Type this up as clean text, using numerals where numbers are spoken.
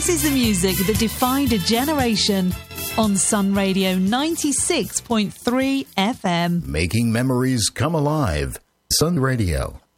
This is the music that defined a generation on Sun Radio 96.3 FM. Making memories come alive. Sun Radio.